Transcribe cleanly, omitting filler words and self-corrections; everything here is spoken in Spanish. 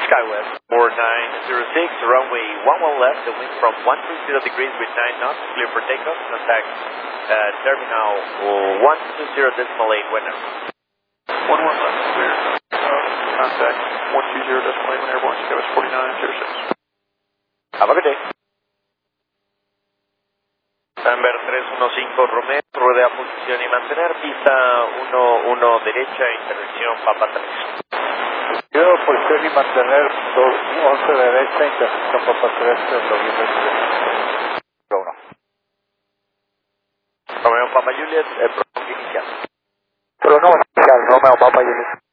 SkyWest 4906, runway 11 left, the wind from 130 degrees with 9 knots, clear for takeoff, contact terminal 120.8 winner. 11 left, clear, contact 120.8 when airborne, SkyWest 4906. Have a good day. Amber 315 Romeo, rueda a posición y mantener, pista 11 derecha, intervención Papa 3. Yo posición y mantener 11 derecha, intervención Papa 3, logística 1. Romeo Papa Juliet, pronóstico inicial. Pronóstico inicial, Romeo Papa Juliet.